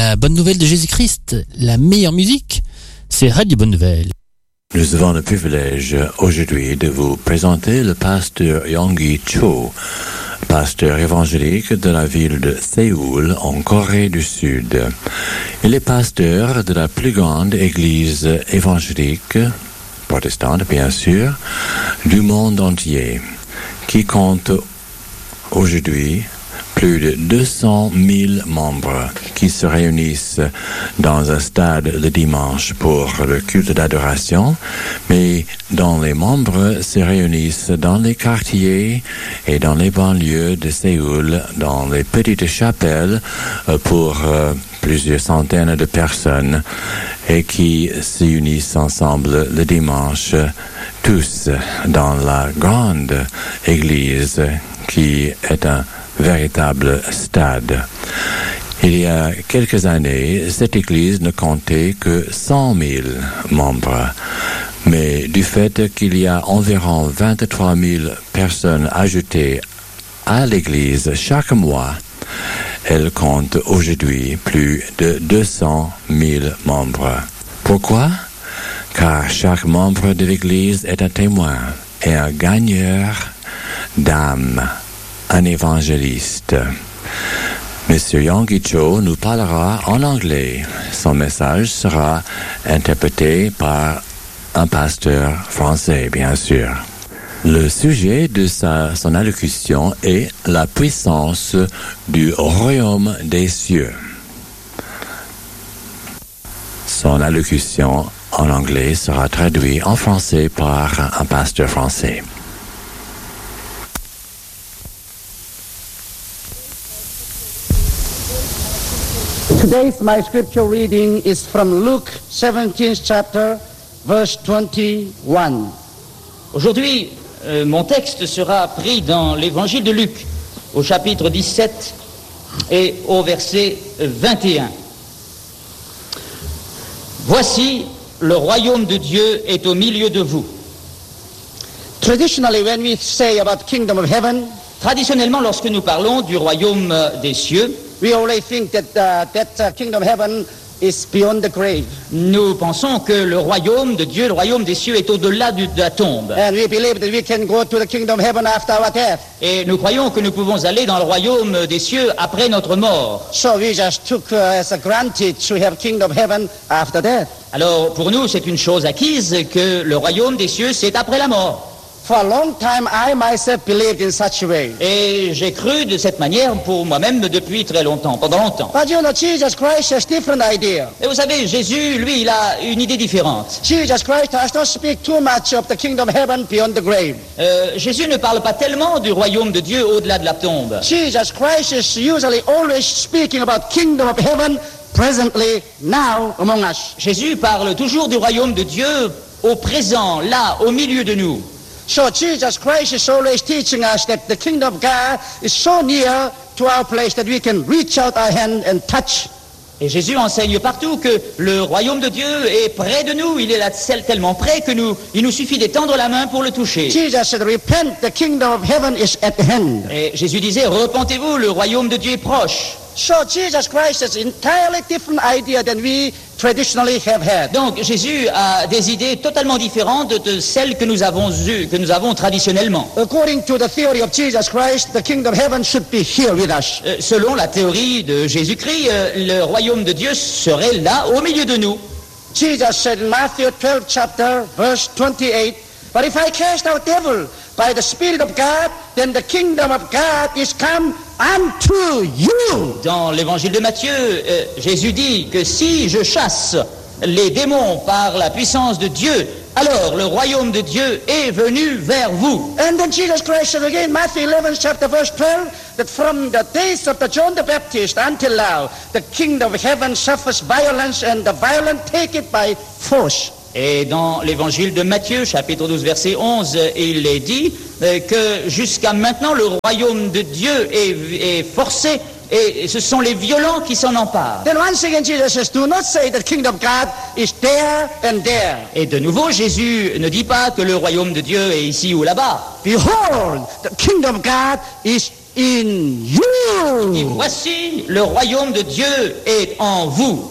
La bonne nouvelle de Jésus-Christ, la meilleure musique, c'est Radio Bonne Nouvelle. Nous avons le privilège aujourd'hui de vous présenter le pasteur Yonggi Cho, pasteur évangélique de la ville de Séoul, en Corée du Sud. Il est pasteur de la plus grande église évangélique, protestante bien sûr, du monde entier, qui compte aujourd'hui plus de 200 000 membres qui se réunissent dans un stade le dimanche pour le culte d'adoration, mais dont les membres se réunissent dans les quartiers et dans les banlieues de Séoul, dans les petites chapelles pour plusieurs centaines de personnes et qui se unissent ensemble le dimanche, tous dans la grande église qui est un véritable stade. Il y a quelques années, cette église ne comptait que 100 000 membres. Mais du fait qu'il y a environ 23 000 personnes ajoutées à l'église chaque mois, elle compte aujourd'hui plus de 200 000 membres. Pourquoi? Car chaque membre de l'église est un témoin et un gagneur d'âme, un évangéliste. Monsieur Yonggi Cho nous parlera en anglais. Son message sera interprété par un pasteur français, bien sûr. Le sujet de son allocution est la puissance du royaume des cieux. Son allocution en anglais sera traduite en français par un pasteur français. Today's my scripture reading is from Luke 17th chapter, verse 21. Aujourd'hui, mon texte sera pris dans l'évangile de Luc, au chapitre 17 et au verset 21. Voici, le royaume de Dieu est au milieu de vous. Traditionally, when we say about kingdom of heaven, Traditionnellement, lorsque nous parlons du royaume des cieux, we always think that kingdom of heaven is beyond the grave. nous pensons que le royaume de Dieu, le royaume des cieux, est au-delà de la tombe. And we believe that we can go to the kingdom of heaven after our death. Et nous croyons que nous pouvons aller dans le royaume des cieux après notre mort. So we just took as a granted to have kingdom of heaven after death. Alors, pour nous, c'est une chose acquise que le royaume des cieux, c'est après la mort. For a long time, I myself believed in such a way. Et j'ai cru de cette manière pour moi-même depuis très longtemps, pendant longtemps. But you know, Jesus Christ has different idea. Et vous savez, Jésus, lui, il a une idée différente. Jesus Christ does not speak too much of the kingdom of heaven beyond the grave. Jésus ne parle pas tellement du royaume de Dieu au-delà de la tombe. Jesus Christ is usually always speaking about kingdom of heaven presently, now, among us. Jésus parle toujours du royaume de Dieu au présent, là, au milieu de nous. So Jesus Christ is always teaching us that the kingdom of God is so near to our place that we can reach out our hand and touch. Et Jésus enseigne partout que le royaume de Dieu est près de nous, il est là tellement près que il nous suffit d'étendre la main pour le toucher. Jesus said, repent, the kingdom of heaven is at hand. Et Jésus disait, repentez-vous, le royaume de Dieu est proche. So Jesus Christ has an entirely different idea than we traditionally have had. Donc Jésus a des idées totalement différentes de celles que nous avons eues, que nous avons traditionnellement. According to the theory of Jesus Christ, the kingdom of heaven should be here with us. Selon la théorie de Jésus-Christ, le royaume de Dieu serait là, au milieu de nous. Jesus said in Matthew 12 chapter, verse 28, but if I cast out devil by the Spirit of God, then the kingdom of God is come unto you. Dans l'évangile de Matthieu, Jésus dit que si je chasse les démons par la puissance de Dieu, alors le royaume de Dieu est venu vers vous. And then Jesus Christ said again, Matthew 11 chapter verse 12, that from the days of the John the Baptist until now, the kingdom of heaven suffers violence and the violent take it by force. Et dans l'évangile de Matthieu, chapitre 12, verset 11, il est dit que jusqu'à maintenant, le royaume de Dieu est forcé et ce sont les violents qui s'en emparent. Then once again Jesus says, do not say that the kingdom of God is there and there. Et de nouveau, Jésus ne dit pas que le royaume de Dieu est ici ou là-bas. Behold, the kingdom of God is in Et you. voici, le royaume de Dieu est en vous.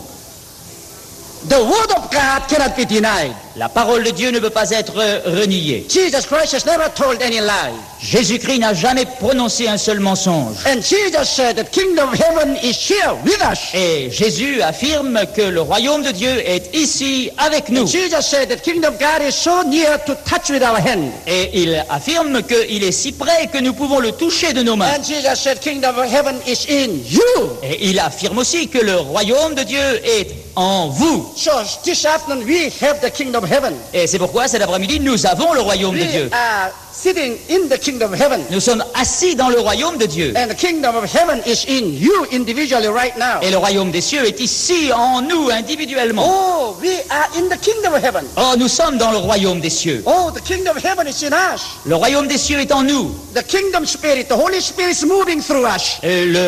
The word of God cannot be denied. La parole de Dieu ne peut pas être reniée. Jesus Christ has never told any lie. Jésus-Christ n'a jamais prononcé un seul mensonge. And Jesus said that kingdom of heaven is here with us. Et Jésus affirme que le royaume de Dieu est ici avec nous. And Jesus said that kingdom of God is so near to touch with our hand. Et il affirme qu'il est si près que nous pouvons le toucher de nos mains. And Jesus said kingdom of heaven is in you. Et il affirme aussi que le royaume de Dieu est en vous. So this afternoon we have the kingdom of heaven. Et c'est pourquoi cet après-midi, nous avons le royaume de We Dieu. are sitting in the kingdom of heaven. Nous sommes assis dans le royaume de Dieu. And the kingdom of heaven is in you individually right now. Et le royaume des cieux est ici en nous individuellement. Oh, we are in the kingdom of heaven. Oh, nous sommes dans le royaume des cieux. Oh, the kingdom of heaven is in us. Le royaume des cieux est en nous. The kingdom spirit, the Holy Spirit is moving through us.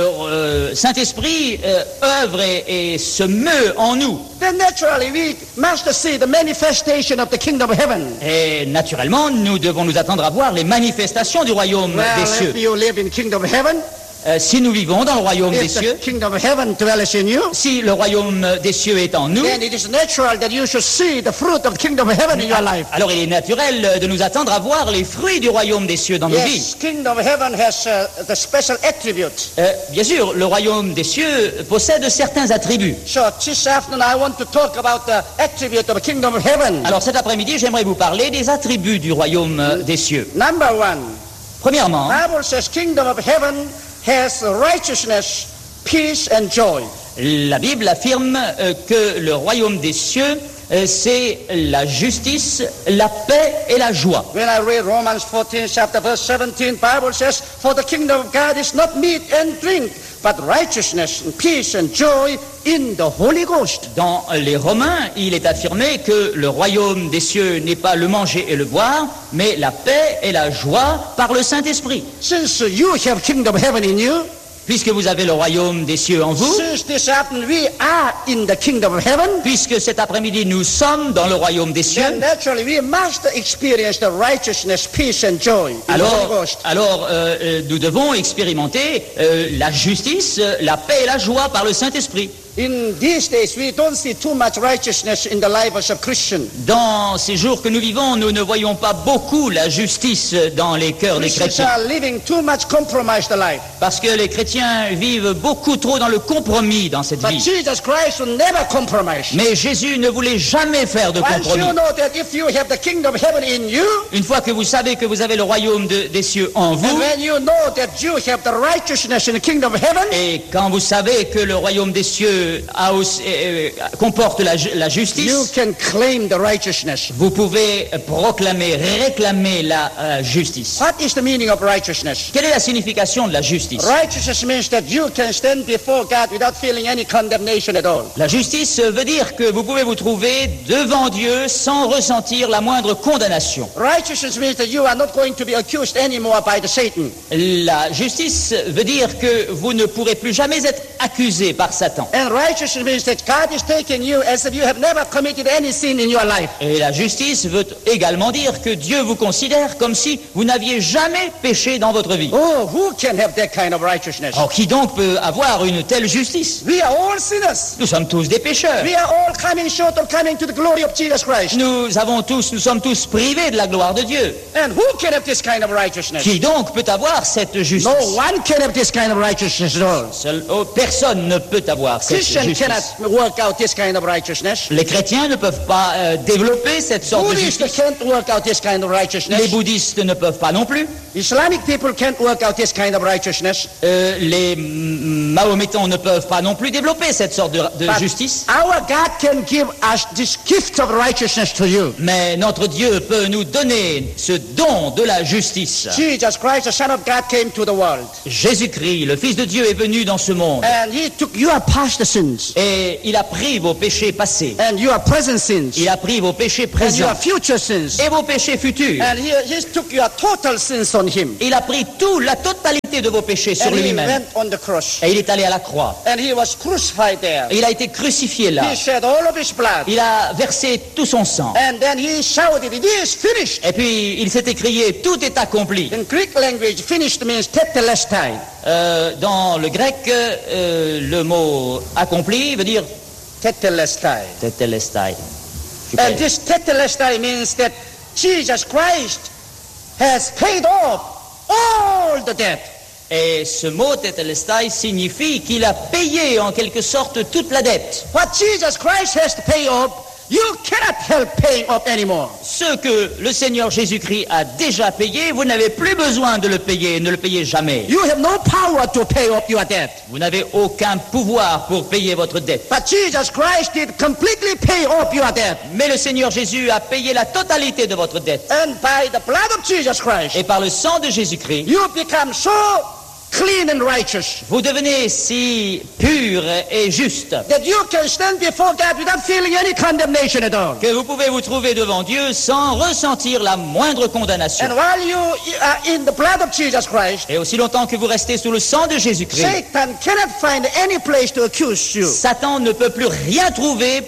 Le Saint-Esprit œuvre et se meut en nous. Then naturally we must see the manifestation of the kingdom of heaven. Et naturellement, nous devons nous attendre à voir les manifestations du royaume des Well, cieux. if you live in kingdom of heaven, Si nous vivons dans le royaume des if the cieux, kingdom of heaven dwells in you, si le royaume des cieux est en nous, then it is natural that you should see the fruit of the kingdom of heaven in your life. alors il est naturel de nous attendre à voir les fruits du royaume des cieux dans nos vies. Yes, kingdom of heaven has the special attributes. Bien sûr, le royaume des cieux possède certains attributs. So this afternoon I want to talk about the attribute of the kingdom of heaven. Alors cet après-midi, j'aimerais vous parler des attributs du royaume des cieux. Number one, Premièrement, Bible says kingdom of heaven has righteousness, peace and joy. la Bible affirme que le royaume des cieux, c'est la justice, la paix et la joie. When I read Romans 14 chapter verse 17, Bible says, for the kingdom of God is not meat and drink, but righteousness and peace and joy in the Holy Ghost. Dans les Romains, il est affirmé que le royaume des cieux n'est pas le manger et le boire, mais la paix et la joie par le Saint-Esprit. Since you have kingdom of heaven in you, Puisque vous avez le royaume des cieux en vous, since this afternoon we are in the kingdom of heaven, puisque cet après-midi nous sommes dans le royaume des cieux, then naturally we must experience the righteousness, peace and joy in the Holy Ghost. alors nous devons expérimenter la justice, la paix et la joie par le Saint-Esprit. In these days, we don't see too much righteousness in the lives of Christians. Dans ces jours que nous vivons, nous ne voyons pas beaucoup la justice dans les cœurs des Christians chrétiens. are living too much compromised life. Parce que les chrétiens vivent beaucoup trop dans le compromis dans cette But vie. Jesus Christ will never compromise. Mais Jésus ne voulait jamais faire de Once compromis. you know that if you have the kingdom of heaven in you, Une fois que vous savez que vous avez le royaume des cieux en and vous, when you know that you have the righteousness in the kingdom of heaven, et quand vous savez que le royaume des cieux a aussi, comporte la you justice, can claim the righteousness. vous pouvez proclamer, réclamer la justice. What is the meaning of righteousness? Quelle est la signification de la justice? Righteousness means that you can stand before God without feeling any condemnation at all. La justice veut dire que vous pouvez vous trouver devant Dieu sans ressentir la moindre condamnation. Righteousness means that you are not going to be accused anymore by the Satan. La justice veut dire que vous ne pourrez plus jamais être accusé par Satan. And righteousness means that God is taking you as if you have never committed any sin in your life. Et la justice veut également dire que Dieu vous considère comme si vous n'aviez jamais péché dans votre vie. Oh, who can have that kind of righteousness? Alors qui donc peut avoir une telle justice? We are all sinners. Nous sommes tous des pécheurs. We are all coming short of coming to the glory of Jesus Christ. Nous sommes tous privés de la gloire de Dieu. And who can have this kind of righteousness? Qui donc peut avoir cette justice? No one can have this kind of righteousness at all. Personne ne peut avoir cette Christians justice. cannot work out this kind of righteousness. Les chrétiens ne peuvent pas développer cette sorte de Buddhists justice. can't work out this kind of Les righteousness. bouddhistes ne peuvent pas non plus. Islamic people can't work out this kind of righteousness. Les mahométans ne peuvent pas non plus développer cette sorte de But justice. our God can give us this gift of righteousness to you. Mais notre Dieu peut nous donner ce don de la justice. Jesus Christ, the Son of God, came to the world. Jésus-Christ, le Fils de Dieu, est venu dans ce monde. And he took your past sins. Et il a pris vos péchés passés. And your present sins. Il a pris vos péchés And présents. your future sins. Et vos péchés futurs. And he took your total sins on him. Il a pris la totalité de vos péchés sur And he lui-même. lui-même. went on the cross. Et il est allé à la croix. And he was crucified there. Et il a été crucifié là. He shed all of his blood. Il a versé tout son sang. And then he shouted, it is finished. Et puis il s'est écrié, tout est accompli. In Greek language, finished means tetelestai. Dans le grec, le mot accompli veut dire Tetelestai. tetelestai. And this tetelestai means that Jesus Christ has paid off all the debt. Et ce mot tetelestai signifie qu'il a payé en quelque sorte toute la dette. What Jesus Christ has to pay off, you cannot help paying off anymore. Ce que le Seigneur Jésus-Christ a déjà payé, vous n'avez plus besoin de le payer, ne le payez jamais. You have no power to pay off your debt. Vous n'avez aucun pouvoir pour payer votre dette. But Jesus Christ did completely pay off your debt. Mais le Seigneur Jésus a payé la totalité de votre dette. And by the blood of Jesus Christ, Et par le sang de Jésus-Christ, you become so clean and righteous vous devenez si pur et juste that you can stand before God without feeling any condemnation at all. que vous pouvez vous trouver devant Dieu sans ressentir la moindre condamnation. And while you are in the blood of Jesus Christ, Et aussi longtemps que vous restez sous le sang de Jésus-Christ, Satan cannot find any place to accuse you. Satan ne peut plus rien trouver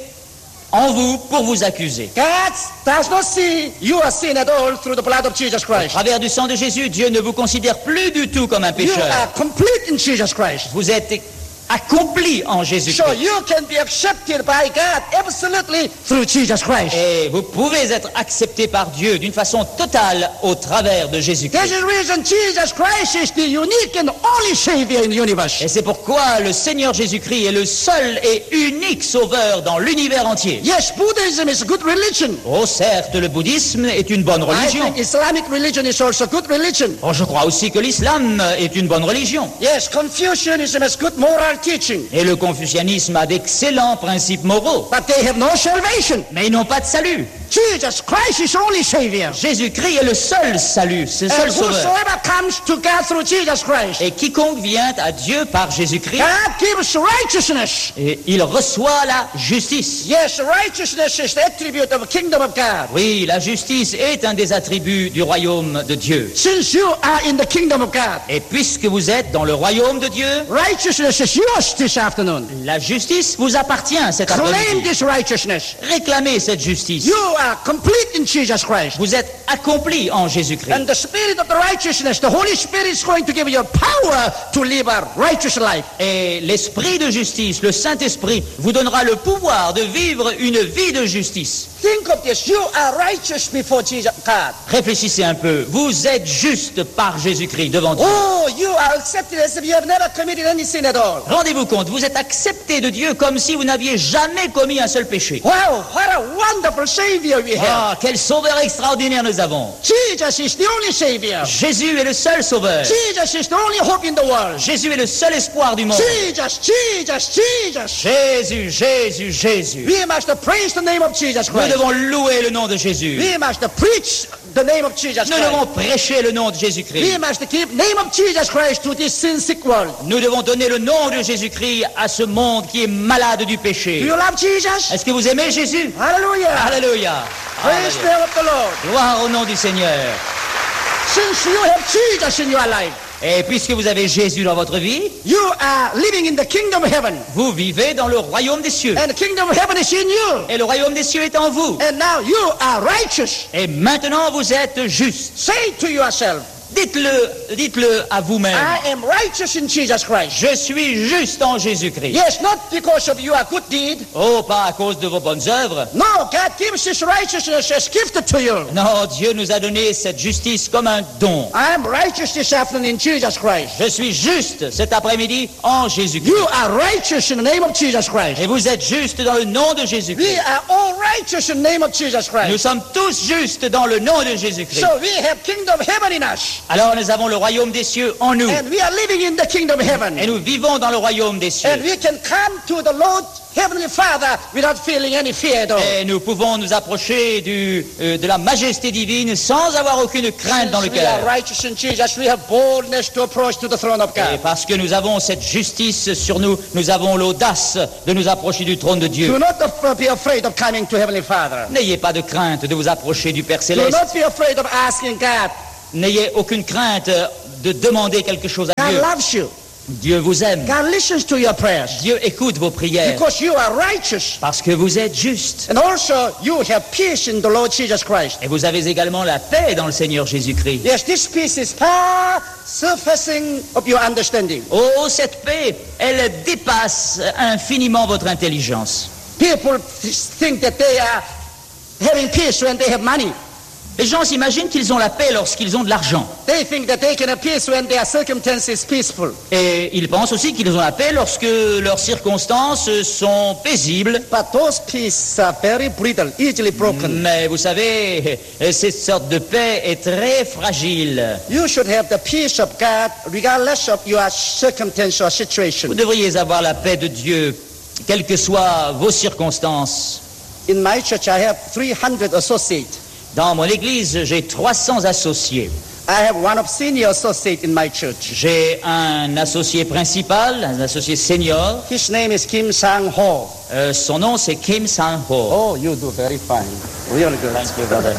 en vous pour vous accuser. God does not see your sin at all through the blood of Jesus À Christ. travers du sang de Jésus, Dieu ne vous considère plus du tout comme un You pécheur. are complete in Jesus Christ. Vous êtes accompli en So Jésus-Christ. you can be accepted by God absolutely through Jesus Christ. Et vous pouvez être accepté par Dieu d'une façon totale au travers de There's Jésus-Christ. a reason Jesus Christ is the unique and only Savior in the universe. Et c'est pourquoi le Seigneur Jésus-Christ est le seul et unique sauveur dans l'univers entier. Yes, Buddhism is a good religion. Oh, certes, le bouddhisme est une bonne I religion. think Islamic religion is also a good religion. Oh, je crois aussi que l'islam est une bonne religion. Yes, Confucianism has good moral teaching. Et le confucianisme a d'excellents principes moraux. But they have no salvation. Mais ils n'ont pas de salut. Jesus Christ is only Savior. Jésus-Christ est le seul salut, c'est le And seul sauveur. whosoever comes to God through Jesus Christ, Et quiconque vient à Dieu par Jésus-Christ, God gives righteousness. et il reçoit la justice. Yes, righteousness is the attribute of the kingdom of God. Oui, la justice est un des attributs du royaume de Dieu. Since you are in the kingdom of God, Et puisque vous êtes dans le royaume de Dieu, righteousness is yours this afternoon. la justice vous appartient cet Claim après-midi. this righteousness. Réclamez cette justice. You are complete in Jesus Christ. Vous êtes accompli en Jésus-Christ. And the spirit of the righteousness, the Holy Spirit is going to give you power to live a righteous life. Et l'esprit de justice, le Saint-Esprit, vous donnera le pouvoir de vivre une vie de justice. Think of this. You are righteous before Jesus, God. Réfléchissez un peu. Vous êtes juste par Jésus-Christ devant Dieu. Oh, you are accepted as if you have never committed any sin at all. Rendez-vous compte, vous êtes accepté de Dieu comme si vous n'aviez jamais commis un seul péché. Wow, what a wonderful Savior we have. Ah, quel sauveur extraordinaire nous avons. Jesus is the only Savior. Jésus est le seul sauveur. Jesus is the only hope in the world. Jésus est le seul espoir du monde. Jesus, Jesus, Jesus. Jésus, Jésus, Jésus. We must praise the name of Jesus Nous Christ. devons louer le nom de Jésus. We must preach the name of Jesus Nous devons Christ. prêcher le nom de We Jésus-Christ. must give name of Jesus Christ to this sin-sick world. Nous devons donner le nom de Jésus-Christ à ce monde qui est malade du Do péché. you love Jesus? Est-ce que vous aimez Jésus? Hallelujah. Alléluia. Praise the Alléluia. name of the Lord. Gloire au nom du Seigneur. Since you have Jesus in your life, Et puisque vous avez Jésus dans votre vie, you are living in the kingdom of heaven. vous vivez dans le royaume des cieux. And the kingdom of heaven is in you. Et le royaume des cieux est en vous. And now you are righteous. Et maintenant vous êtes juste. Say to yourself, Dites-le à vous-même. I am righteous in Jesus Christ. Je suis juste en Jésus-Christ. Yes, not because of your good deed. Oh, pas à cause de vos bonnes œuvres. No, God gives His righteousness as gifted to you. Non, Dieu nous a donné cette justice comme un don. I am righteous this afternoon in Jesus Christ. Je suis juste cet après-midi en Jésus-Christ. You are righteous in the name of Jesus Christ. Et vous êtes juste dans le nom de We Jésus-Christ. are all righteous in the name of Jesus Nous Christ. sommes tous justes dans le nom de Jésus-Christ. So we have kingdom of heaven in us. Alors nous avons le royaume des cieux en nous. And we are living in the kingdom of heaven. Et nous vivons dans le royaume des cieux. And we can come to the Lord Heavenly Father without feeling any fear at all. Et nous pouvons nous approcher de la majesté divine sans avoir aucune crainte dans le Since we are cœur. righteous in Jesus, we have boldness to approach to the throne of Et God. parce que nous avons cette justice sur nous, nous avons l'audace de nous approcher du trône de Do Dieu. not be afraid of coming to Heavenly Father. N'ayez pas de crainte de vous approcher du Père Do Céleste. not be afraid of asking God. N'ayez aucune crainte de demander quelque chose à God Dieu. loves you. Dieu vous aime. God listens to your prayers Dieu écoute vos prières because you are righteous. parce que vous êtes juste. And also you have peace in the Lord Jesus Christ. Et vous avez également la paix dans le Seigneur Jésus-Christ. Yes, this peace is far surpassing of your understanding. Oh, cette paix, elle dépasse infiniment votre intelligence. People think that they are having peace when they have money. Les gens s'imaginent qu'ils ont la paix lorsqu'ils ont de l'argent. They think that they can have peace when their circumstances peaceful. Et ils pensent aussi qu'ils ont la paix lorsque leurs circonstances sont paisibles. But those peace are very brittle, easily broken. Mais vous savez, cette sorte de paix est très fragile. You should have the peace of God regardless of your circumstance or situation. Vous devriez avoir la paix de Dieu, quelles que soient vos circonstances. In my church, I have 300 associates. Dans mon église, j'ai 300 associés. I have one of senior associate in my church. J'ai un associé principal, un associé senior. His name is Kim Sang-ho. Son nom, c'est Kim Sang-ho. Oh, you do very fine. Really good. Thank you, brother.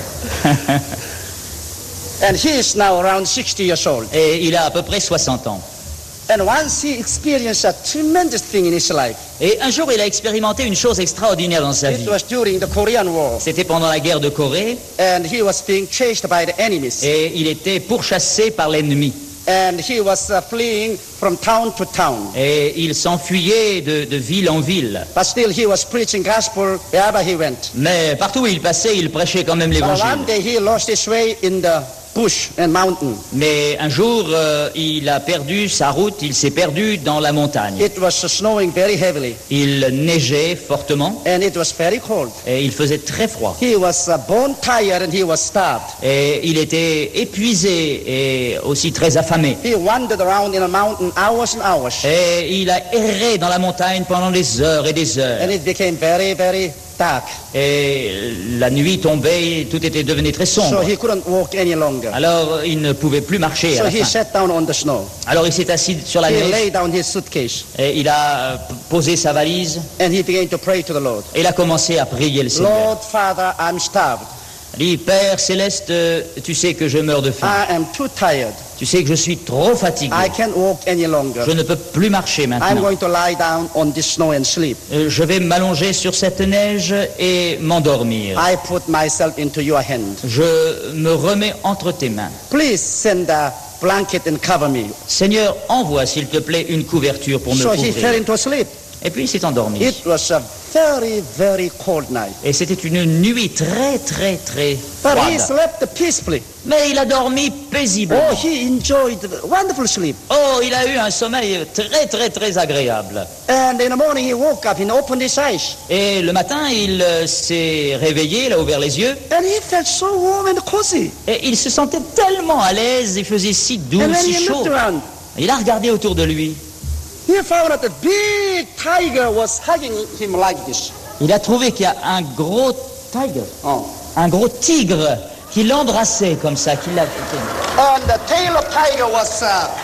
And he is now around 60 years old. Et il a à peu près 60 ans. And once he experienced a tremendous thing in his life. Et un jour, il a expérimenté une chose extraordinaire dans sa vie. It was during the Korean War. C'était pendant la guerre de Corée. And he was being chased by the enemies. Et il était pourchassé par l'ennemi. And he was fleeing from town to town. Et il s'enfuyait de ville en ville. But still he was preaching gospel wherever he went. Mais partout où il passait, il prêchait quand même But l'évangile. one day he lost his way in the bush and mountain. Mais un jour, il a perdu sa route, il s'est perdu dans la montagne. It was snowing very heavily. Il neigeait fortement And it was very cold. et il faisait très froid. He was bone tired and he was starved. Et il était épuisé et aussi très affamé. He wandered around in a mountain hours and hours. Et il a erré dans la montagne pendant des heures et des heures. And it became very, very dark. Et la nuit tombait, tout était devenu très So sombre. he couldn't walk any longer. Alors il ne pouvait plus marcher à So la he fin. sat down on the snow. Alors il s'est assis sur la He neige laid down his suitcase et il a posé sa valise and he began to pray to the Lord. et il a commencé à prier le Seigneur. Lord, Father, I'm starved. Il dit, Père Céleste, tu sais que je meurs de faim. I am too tired. Tu sais que je suis trop fatigué. I can't walk any longer. Je ne peux plus marcher I'm maintenant. going to lie down on this snow and sleep. Je vais m'allonger sur cette neige et m'endormir. I put myself into your hand. Je me remets entre tes mains. Please send a blanket and cover me. Seigneur, envoie s'il te plaît une couverture pour me So he fell couvrir. into sleep. Et puis il s'est endormi. It was a very, very cold night. Et c'était une nuit très très très But he froide. slept peacefully. Mais il a dormi paisiblement. Oh, he enjoyed wonderful sleep. Oh, il a eu un sommeil très très très agréable. And in the morning he woke up and opened his eyes. Et le matin, il s'est réveillé, il a ouvert les yeux. And he felt so warm and cozy. Et il se sentait tellement à l'aise, il faisait si doux, And when si he chaud. looked around, Il a regardé autour de lui. he found that the big tiger was hugging him like this. Il a trouvé qu'il y a un gros tiger, Oh. un gros tigre qui l'embrassait comme ça, qui l'a... And the tail of tiger was,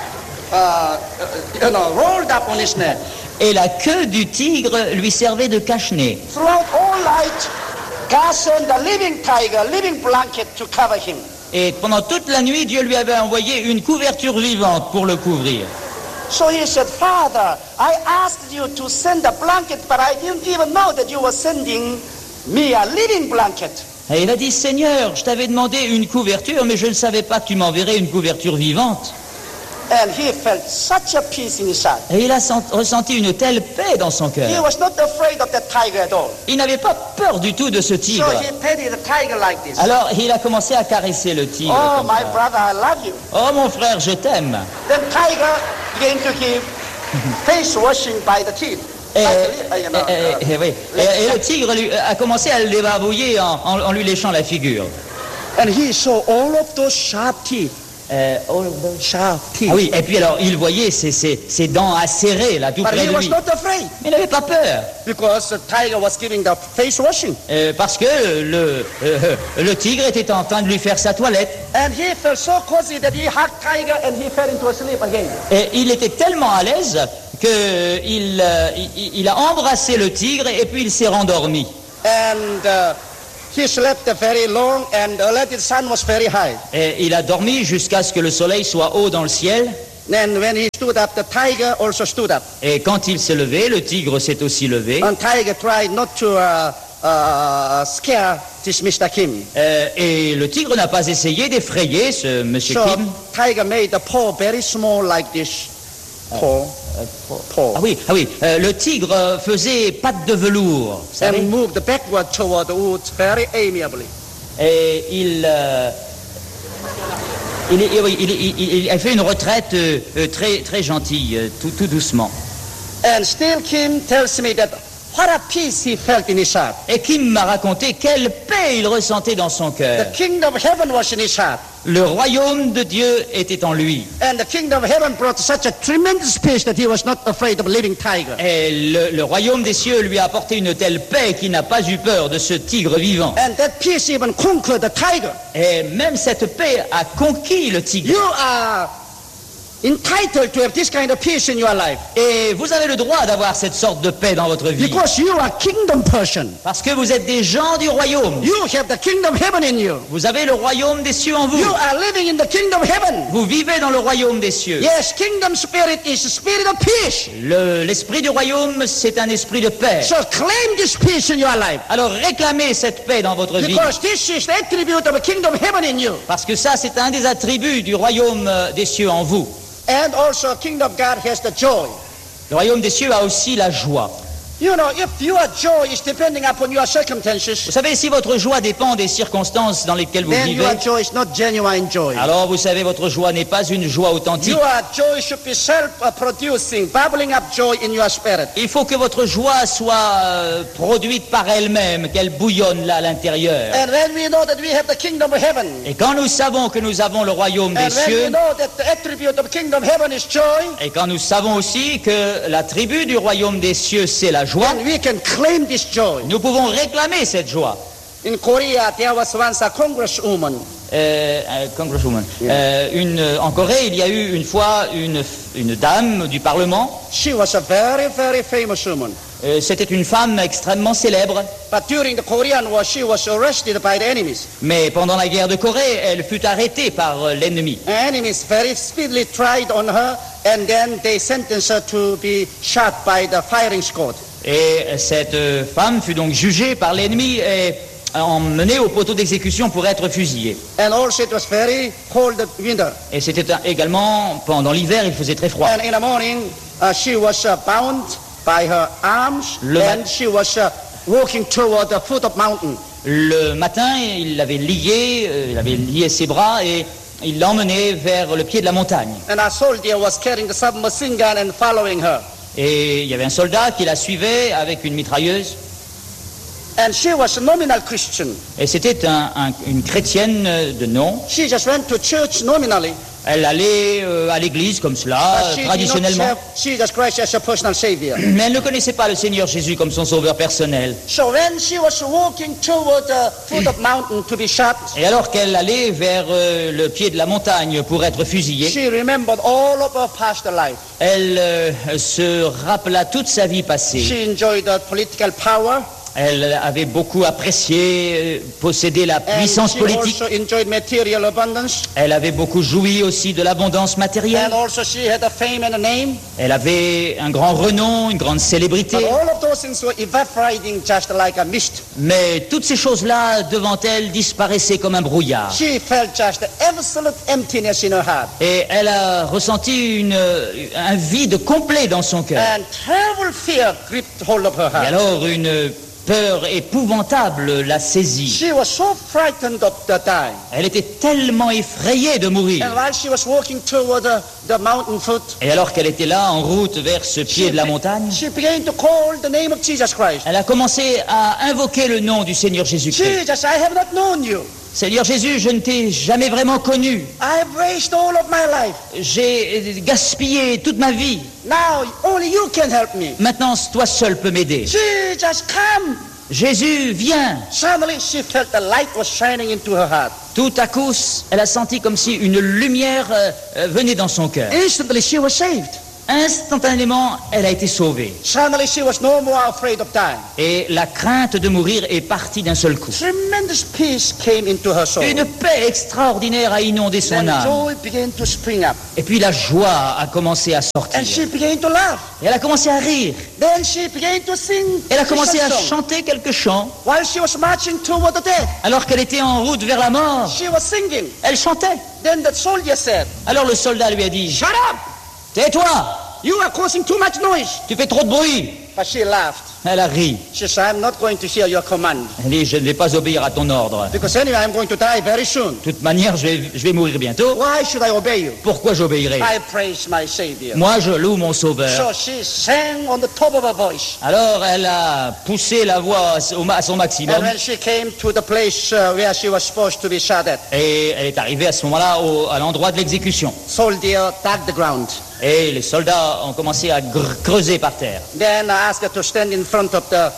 rolled up on his neck. Et la queue du tigre lui servait de cache-nez. Throughout all night, God sent the living tiger, living blanket to cover him. Et pendant toute la nuit, Dieu lui avait envoyé une couverture vivante pour le couvrir. So he said, Father, I asked you to send a blanket, but I didn't even know that you were sending me a living blanket. Et il a dit, Seigneur, je t'avais demandé une couverture, mais je ne savais pas que tu m'enverrais une couverture vivante. And he felt such a peace in his heart. Et il a ressenti une telle paix dans son He cœur. was not afraid of that tiger at all. Il n'avait pas peur du tout de ce So tigre. he petted the tiger like this. Alors il a commencé à caresser le tigre. Oh, comme my ça. brother, I love you. Oh mon frère, je t'aime. Then tiger began to give face washing by the teeth. Oui. Et le tigre a commencé à le débarbouiller en lui léchant la figure. And he saw all of those sharp teeth. Sharp teeth. Ah oui, et puis alors il voyait ses dents acérées là tout But près he de was lui. not afraid Mais il n'avait pas peur. because the tiger was giving the face washing. Parce que le tigre était en train de lui faire sa toilette. And he felt so cozy that he hugged tiger and he fell into sleep again. Et il était tellement à l'aise qu'il il a embrassé le tigre et puis il s'est rendormi. And he slept very long and the sun was very high. Et il a dormi jusqu'à ce que le soleil soit haut dans le ciel. Then when he stood up, the tiger also stood up. Et quand il s'est levé, le tigre s'est aussi levé. And tiger tried not to scare this Mr. Kim. Et le tigre n'a pas essayé d'effrayer ce monsieur So Kim. tiger made the paw very small like this. Paw. Ah oui, le tigre faisait pattes de velours, vous savez, And moved backward toward the woods very amiably. et il a fait une retraite très, très gentille, tout doucement. And still Kim tells me that what a peace he felt in his heart. Et Kim m'a raconté quelle paix il ressentait dans son cœur. The kingdom of heaven was in his heart. Le royaume de Dieu était en lui. And the kingdom of heaven brought such a tremendous peace that he was not afraid of living tiger. Et le royaume des cieux lui a apporté une telle paix qu'il n'a pas eu peur de ce tigre vivant. And that peace even conquered the tiger. Et même cette paix a conquis le tigre. You are entitled to have this kind of peace in your life. Et vous avez le droit d'avoir cette sorte de paix dans votre vie. Because you are kingdom person. Parce que vous êtes des gens du royaume. You have the kingdom of heaven in you. Vous avez le royaume des cieux en vous. You are living in the kingdom of heaven. Vous vivez dans le royaume des cieux. Yes, kingdom spirit is the spirit of peace. L'esprit du royaume, c'est un esprit de paix. So claim this peace in your life. Alors réclamez cette paix dans votre vie. Because this is the attribute of the kingdom of heaven in you. Parce que ça, c'est un des attributs du royaume des cieux en vous. And also kingdom of God has the joy. Le royaume des cieux a aussi la joie. You know, if your joy is depending upon your circumstances, Vous savez, si votre joie dépend des circonstances dans lesquelles vous then vivez, your joy is not genuine joy. alors vous savez, votre joie n'est pas une joie authentique. Your joy should be self-producing, bubbling up joy in your spirit. Il faut que votre joie soit produite par elle-même, qu'elle bouillonne là à l'intérieur. And when we know that we have the kingdom of heaven, Et quand nous savons que nous avons le royaume des and when we cieux, know that the attribute of kingdom of heaven is joy, et quand nous savons aussi que l'attribut du royaume des cieux, c'est la joie, then we can claim this joy. nous pouvons réclamer cette joie. In Korea, there was once a congresswoman. Congresswoman. En Corée, il y a eu une fois une dame du Parlement. She was a very, very famous woman. C'était une femme extrêmement célèbre. But during the Korean War, she was arrested by the enemies. Mais pendant la guerre de Corée, elle fut arrêtée par l'ennemi. The enemies very speedily tried on her, and then they sentenced her to be shot by the firing squad. Et cette femme fut donc jugée par l'ennemi et emmenée au poteau d'exécution pour être fusillée. And also it was very cold winter. Et c'était également, pendant l'hiver, il faisait très froid. And in the morning, she was bound by her arms, and she was walking toward the foot of mountain. Le matin, il avait lié ses bras et il l'emmenait vers le pied de la montagne. And a soldier was carrying the submachine gun and following her. Et il y avait un soldat qui la suivait avec une mitrailleuse. And she was a nominal Christian. Et c'était une chrétienne de nom. She just went to church nominally. Elle allait à l'église comme cela, traditionnellement. Jesus Christ as a personal savior. Mais elle ne connaissait pas le Seigneur Jésus comme son sauveur personnel. So when she was walking toward the foot of mountain to be shot, et alors qu'elle allait vers le pied de la montagne pour être fusillée, she remembered all of her past life. Elle se rappela toute sa vie passée. She enjoyed the political power. Elle avait beaucoup apprécié, possédé la puissance politique. Also enjoyed material abundance. Elle avait beaucoup joui aussi de l'abondance matérielle. And also she had a fame and a name. Elle avait un grand renom, une grande célébrité. But all of those things were evaporating just like a mist. Mais toutes ces choses-là, devant elle, disparaissaient comme un brouillard. She felt just the absolute emptiness in her heart. Et elle a ressenti un vide complet dans son cœur. And terrible fear gripped hold of her heart. Et alors une peur épouvantable la saisit. She was so frightened of the dying. Elle était tellement effrayée de mourir. And while she was walking toward the mountain foot, et alors qu'elle était là en route vers ce pied de la montagne, she began to call the name of Jesus Christ. Elle a commencé à invoquer le nom du Seigneur Jésus-Christ. Jesus, I have not known you. Seigneur Jésus, je ne t'ai jamais vraiment connu. I have wasted all of my life. J'ai gaspillé toute ma vie. Now only you can help me. Maintenant, toi seul peux m'aider. Jesus, come. Jésus, viens. Suddenly she felt the light was shining into her heart. Tout à coup, elle a senti comme si une lumière venait dans son cœur. Instantly she was saved. Instantanément, elle a été sauvée. Suddenly she was no more afraid of dying. Et la crainte de mourir est partie d'un seul coup. Tremendous peace came into her soul. Une paix extraordinaire a inondé son Then âme. joy began to spring up. Et puis la joie a commencé à sortir. And she began to laugh. Et elle a commencé à rire. Then she began to sing Elle a commencé à Christian song. chanter quelques chants. While she was marching toward the death, Alors qu'elle était en route vers la mort, she was singing. elle chantait. Then the soldier said, Alors le soldat lui a dit, "Shut up! tais-toi, You are causing too much noise." tu fais trop de bruit. But she laughed. Elle a ri. She said, "I'm not going to hear your command. Elle dit, je ne vais pas obéir à ton ordre. Because anyway, I'm going to die very soon. De toute manière, je vais mourir bientôt. Why should I obey you? Pourquoi j'obéirai? I praise my Savior." Moi, je loue mon sauveur. So she sang on the top of her voice. Alors, elle a poussé la voix à son And maximum. when she came to the place where she was supposed to be shot at, Et elle est arrivée à ce moment-là à l'endroit de l'exécution. soldier dug the ground. Et les soldats ont commencé à creuser par terre. Then asked her to stand in front of that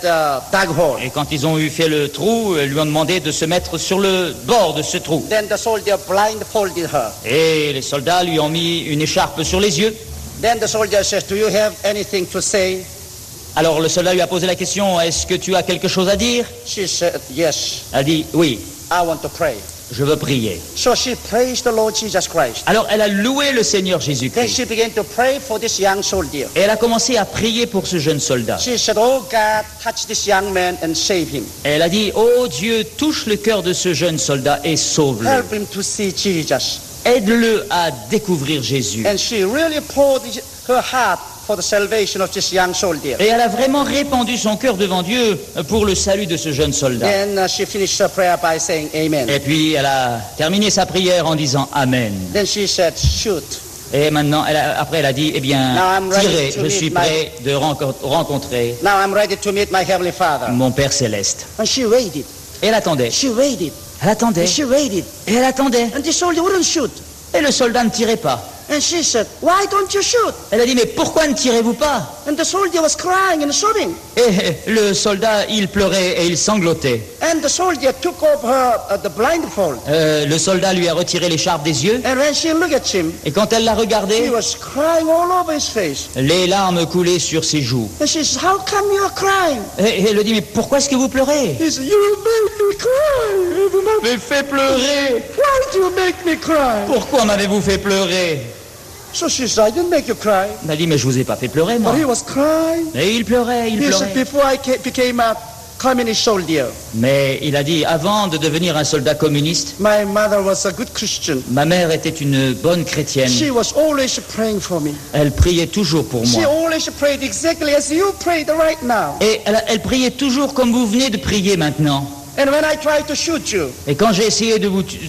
dug hole. Et quand ils ont eu fait le trou, ils lui ont demandé de se mettre sur le bord de ce trou. Then the soldier blindfolded her. Et les soldats lui ont mis une écharpe sur les yeux. Then the soldier says, "Do you have anything to say?" Alors le soldat lui a posé la question, est-ce que tu as quelque chose à dire? She said, "Yes, Elle a dit, oui, I want to pray." je veux prier. So she praised the Lord Jesus Christ. Alors elle a loué le Seigneur Then Jésus-Christ. she began to pray for this young soldier. Et elle a commencé à prier pour ce jeune soldat. She said, "Oh God, touch this young man and save him. Et elle a dit, oh Dieu, touche le cœur de ce jeune soldat et sauve-le. Help him to see Jesus." Aide-le à découvrir Jésus. And she really poured her heart for the salvation of this young soldier. Et elle a vraiment répandu son cœur devant Dieu pour le salut de ce jeune soldat. Then she finished her prayer by saying amen. Et puis elle a terminé sa prière en disant Amen. Then she said, "Shoot." Et maintenant, après elle a dit, eh bien, Now I'm ready tirez, to je meet suis my- prêt de rencontrer Now I'm ready to meet my Heavenly Father. mon Père Céleste. And she waited. Et elle attendait, She waited. elle attendait, And she waited. et elle attendait. And the soldier wouldn't shoot. Et le soldat ne tirait pas. And she said, "Why don't you shoot?" Elle a dit, mais pourquoi ne tirez-vous pas? And the soldier was crying and sobbing. Et le soldat, il pleurait et il sanglotait. And the soldier took off the blindfold. Le soldat lui a retiré l'écharpe des yeux. And when she looked at him, Et quand elle l'a he regardé, was crying all over his face. les larmes coulaient sur ses joues. And she said, "How come you are crying?" Et elle lui dit, mais pourquoi est-ce que vous pleurez? He said, "You make me cry. Vous m'avez fait pleurer. Why do you make me cry?" Pourquoi m'avez-vous fait pleurer? So she said, "I didn't make you cry." Elle a dit, mais je vous ai pas fait pleurer, moi. But he was crying. Et il pleurait, il He said, pleurait. "Before I became a communist soldier, Mais il a dit, avant de devenir un soldat communiste, my mother was a good Christian. ma mère était une bonne chrétienne. She was always praying for me. Elle priait toujours pour She moi. always prayed exactly as you prayed right now. Et elle priait toujours comme vous venez de prier maintenant. And when I tried to shoot you, Et quand j'ai essayé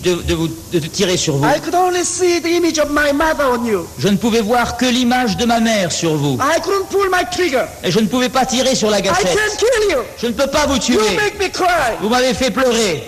de tirer sur vous, I could only see the image of my mother on you. je ne pouvais voir que l'image de ma mère sur vous. I couldn't pull my trigger. Et je ne pouvais pas tirer sur la I gâchette. can't kill you. Je ne peux pas vous You tuer. make me cry." Vous m'avez fait pleurer.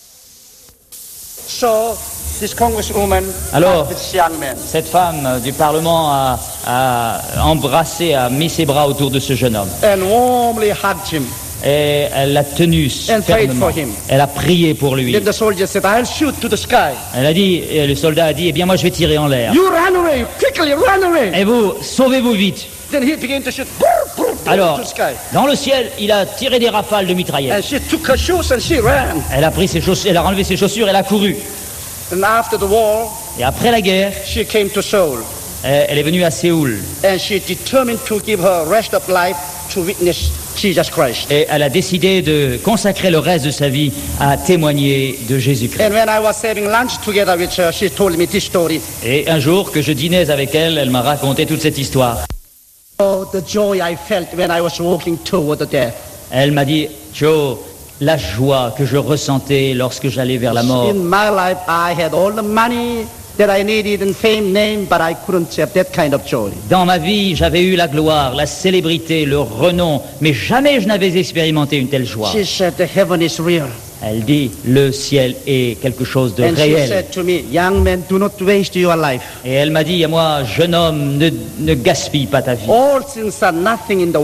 So this congresswoman Alors, hugged this young man. cette femme du Parlement a embrassé, a mis ses bras autour de ce jeune homme. And warmly hugged him. Et elle l'a tenu And prayed fermement. for him. Elle a prié pour lui. Then the soldier said, "I'll shoot to the sky." Elle a dit, et le soldat a dit, eh bien moi je vais tirer en l'air. You run away, quickly run away. Et vous, sauvez-vous vite. Then he began to shoot Alors, to the sky. dans le ciel, il a tiré des rafales de mitraillettes. And she took her shoes and she ran. Elle a pris ses chaussures, elle a enlevé ses chaussures, elle a couru. And after the war, Et après la guerre, she came to Seoul. elle est venue à Séoul. And she determined to give her rest of life to witness Jesus Christ. Et elle a décidé de consacrer le reste de sa vie à témoigner de Jésus-Christ. And when I was having lunch together with her, she told me this story. Et un jour que je dînais avec elle, elle m'a raconté toute cette histoire. Oh, the joy I felt when I was walking toward the death. Elle m'a dit, Joe, la joie que je ressentais lorsque j'allais vers la mort. In my life, I had all the money that I needed and fame, name, but I couldn't have that kind of joy. Dans ma vie, j'avais eu la gloire, la célébrité, le renom, mais jamais je n'avais expérimenté une telle joie. She said, "The heaven is real." Elle dit, le ciel est quelque chose de And she réel. said to me, "Young man, do not waste your life. Et elle m'a dit à moi, jeune homme, ne gaspille pas ta vie. All things are nothing in the world.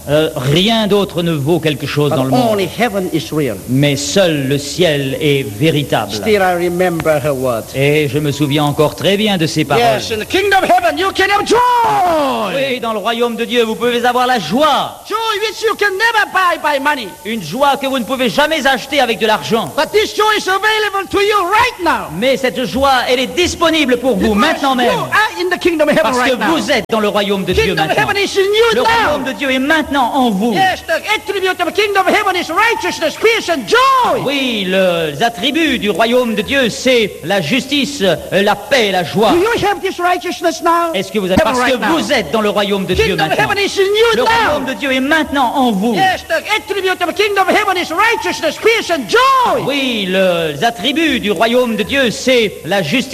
Rien d'autre ne vaut quelque chose But dans le monde. only heaven is real. Mais seul le ciel est véritable. Still I remember her words. Et je me souviens encore très bien de ces paroles. Yes, in the kingdom of heaven you can have joy. Oui, dans le royaume de Dieu, vous pouvez avoir la joie. Joy which you can never buy by money. Une joie que vous ne pouvez jamais acheter avec de l'argent. But this joy is available to you right now. Mais cette joie, elle est disponible pour vous maintenant même. You are in the kingdom of heaven Parce right que now. vous êtes dans le royaume de Dieu Kingdom of maintenant. heaven is in you Le royaume now. de Dieu est maintenant en vous. Yes, the attribute of the kingdom of heaven is righteousness, peace and joy. Oui, les attributs du royaume de Dieu, c'est la justice, la paix et la joie. Do you have this righteousness now? Est-ce que vous êtes... Heaven Parce que right now. vous êtes dans le royaume de Dieu Kingdom of maintenant. heaven is in you Le royaume now. de Dieu est maintenant en vous. Yes, the attribute of the kingdom of heaven is righteousness, peace and joy. Oui, les attributs du royaume de Dieu, c'est la justice.